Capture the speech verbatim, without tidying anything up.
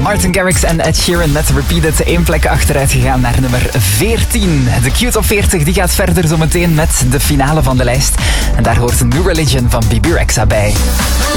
Martin Garrix en Ed Sheeran met Repeated. Eén plek achteruit gegaan naar nummer veertien. De Q-top veertig die gaat verder zometeen met de finale van de lijst. En daar hoort New Religion van Bebe Rexha bij.